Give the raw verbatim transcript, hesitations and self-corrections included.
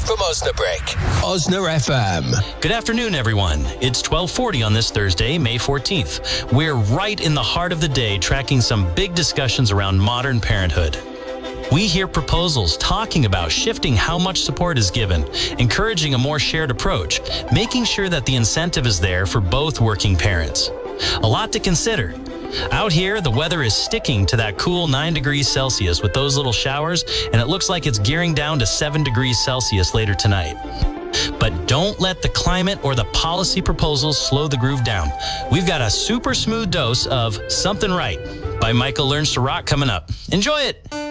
Live from Osnabrück. Osna F M. Good afternoon, everyone. It's twelve forty on this Thursday, May fourteenth. We're right in the heart of the day tracking some big discussions around modern parenthood. We hear proposals talking about shifting how much support is given, encouraging a more shared approach, making sure that the incentive is there for both working parents. A lot to consider. Out here, the weather is sticking to that cool nine degrees Celsius with those little showers, and it looks like it's gearing down to seven degrees Celsius later tonight. But don't let the climate or the policy proposals slow the groove down. We've got a super smooth dose of Something Right by Michael Learns to Rock coming up. Enjoy it!